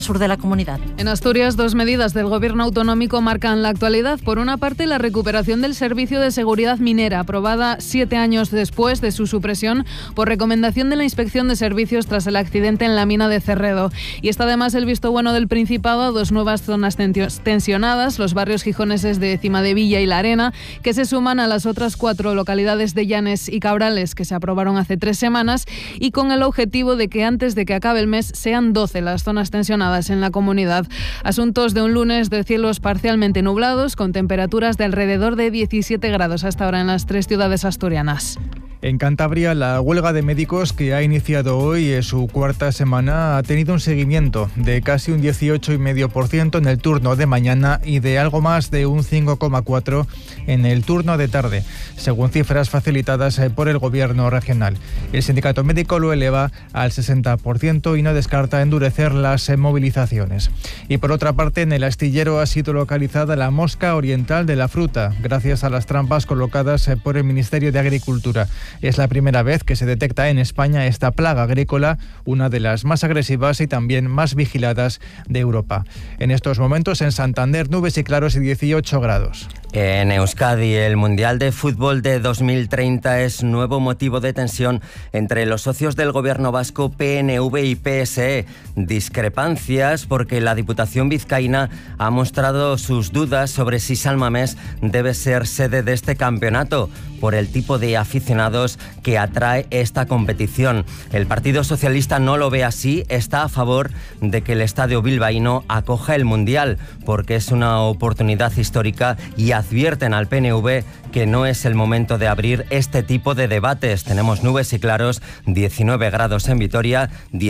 sur de la comunidad. En Asturias, 2 medidas del gobierno autonómico marcan la actualidad. Por una parte, la recuperación del servicio de seguridad minera, aprobada 7 años después de su supresión por recomendación de la Inspección de Servicios tras el accidente en la mina de Cerredo. Y está además el visto bueno del Principado a 2 nuevas zonas tensionadas, los barrios gijoneses de Cimadevilla y La Arena, que se suman a las otras 4 localidades de Llanes y Cabrales que se aprobaron hace 3 semanas, y con el objetivo de que antes de que acabe el mes sean 12 las zonas tensionadas en la comunidad. Asuntos de un lunes de cielos parcialmente nublados, con temperaturas de alrededor de 17 grados hasta ahora en las 3 ciudades asturianas. En Cantabria, la huelga de médicos que ha iniciado hoy su 4ª semana ha tenido un seguimiento de casi un 18,5% en el turno de mañana y de algo más de un 5,4% en el turno de tarde, según cifras facilitadas por el gobierno regional. El sindicato médico lo eleva al 60% y no descarta endurecer las movilizaciones. Y por otra parte, en el astillero ha sido localizada la mosca oriental de la fruta, gracias a las trampas colocadas por el Ministerio de Agricultura. Es la primera vez que se detecta en España esta plaga agrícola, una de las más agresivas y también más vigiladas de Europa. En estos momentos en Santander, nubes y claros y 18 grados. En Euskadi, el Mundial de Fútbol de 2030 es nuevo motivo de tensión entre los socios del gobierno vasco, PNV y PSE. Discrepancias porque la Diputación vizcaína ha mostrado sus dudas sobre si San Mamés debe ser sede de este campeonato por el tipo de aficionados que atrae esta competición. El Partido Socialista no lo ve así, está a favor de que el Estadio bilbaíno acoja el Mundial porque es una oportunidad histórica, y advierten al PNV que no es el momento de abrir este tipo de debates. Tenemos nubes y claros, 19 grados en Vitoria,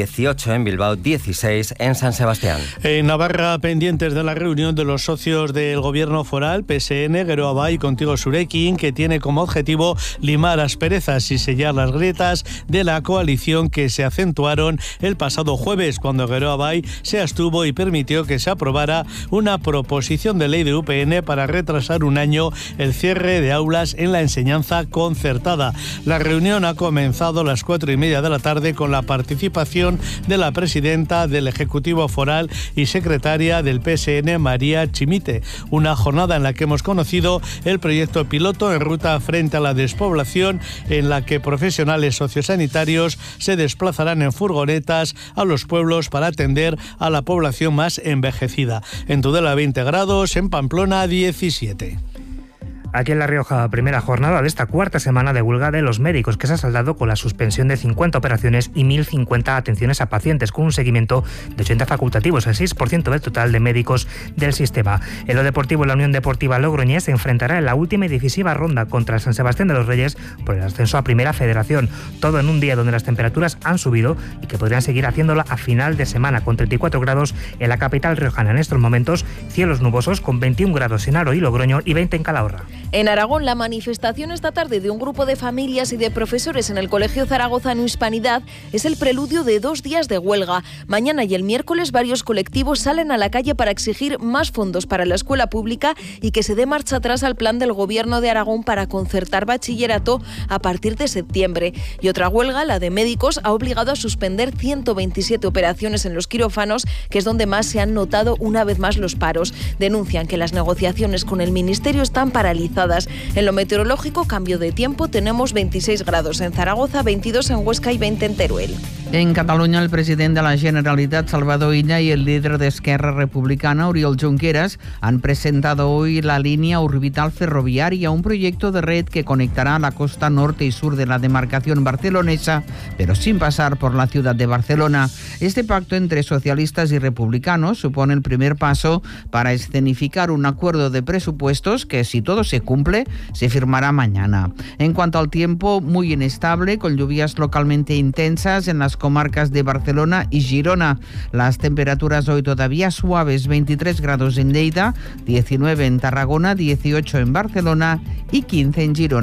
18 en Bilbao, 16 en San Sebastián. En Navarra, pendientes de la reunión de los socios del gobierno foral, PSN, Geroa Bai y Contigo Zurekin, que tiene como objetivo limar asperezas y sellar las grietas de la coalición que se acentuaron el pasado jueves, cuando Geroa Bai se abstuvo y permitió que se aprobara una proposición de ley de UPN para retrasar un año el cierre de aulas en la enseñanza concertada. La reunión ha comenzado a las 4:30 de la tarde con la participación de la presidenta del Ejecutivo Foral y secretaria del PSN, María Chimite. Una jornada en la que hemos conocido el proyecto piloto en ruta frente a la despoblación, en la que profesionales sociosanitarios se desplazarán en furgonetas a los pueblos para atender a la población más envejecida. En Tudela 20 grados, en Pamplona 17. Aquí en La Rioja, primera jornada de esta 4ª semana de huelga de los médicos, que se ha saldado con la suspensión de 50 operaciones y 1.050 atenciones a pacientes, con un seguimiento de 80 facultativos, el 6% del total de médicos del sistema. En lo deportivo, la Unión Deportiva Logroñés se enfrentará en la última y decisiva ronda contra el San Sebastián de los Reyes por el ascenso a Primera Federación. Todo en un día donde las temperaturas han subido y que podrían seguir haciéndola a final de semana, con 34 grados en la capital riojana. En estos momentos, cielos nubosos con 21 grados en Aro y Logroño y 20 en Calahorra. En Aragón, la manifestación esta tarde de un grupo de familias y de profesores en el Colegio Zaragozano Hispanidad es el preludio de 2 días de huelga. Mañana y el miércoles varios colectivos salen a la calle para exigir más fondos para la escuela pública y que se dé marcha atrás al plan del Gobierno de Aragón para concertar bachillerato a partir de septiembre. Y otra huelga, la de médicos, ha obligado a suspender 127 operaciones en los quirófanos, que es donde más se han notado una vez más los paros. Denuncian que las negociaciones con el Ministerio están paralizadas. En lo meteorológico, cambio de tiempo, tenemos 26 grados en Zaragoza, 22 en Huesca y 20 en Teruel. En Cataluña, el presidente de la Generalitat, Salvador Illa, y el líder de Esquerra Republicana, Oriol Junqueras, han presentado hoy la línea orbital ferroviaria, un proyecto de red que conectará la costa norte y sur de la demarcación barcelonesa, pero sin pasar por la ciudad de Barcelona. Este pacto entre socialistas y republicanos supone el primer paso para escenificar un acuerdo de presupuestos que, si todo se cumple, se firmará mañana. En cuanto al tiempo, muy inestable, con lluvias localmente intensas en las comarcas de Barcelona y Girona. Las temperaturas hoy todavía suaves, 23 grados en Lleida, 19 en Tarragona, 18 en Barcelona y 15 en Girona.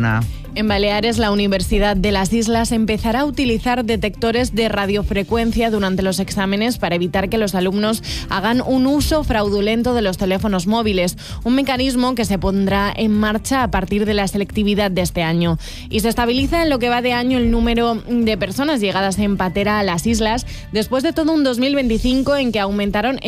En Baleares, la Universidad de las Islas empezará a utilizar detectores de radiofrecuencia durante los exámenes para evitar que los alumnos hagan un uso fraudulento de los teléfonos móviles, un mecanismo que se pondrá en marcha a partir de la selectividad de este año. Y se estabiliza en lo que va de año el número de personas llegadas en patera a las islas, después de todo un 2025 en que aumentaron